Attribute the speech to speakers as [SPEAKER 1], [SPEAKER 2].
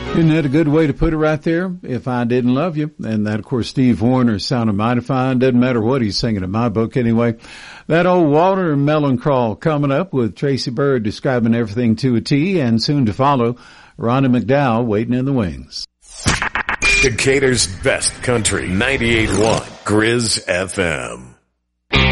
[SPEAKER 1] Isn't that a good way to put it right there? If I Didn't Love You. And that, of course, Steve Wariner sounded mighty fine. Doesn't matter what he's singing in my book anyway. That old watermelon crawl coming up with Tracy Byrd describing everything to a T, and soon to follow, Ronnie McDowell waiting in the wings.
[SPEAKER 2] Decatur's best country, 98.1 Grizz FM.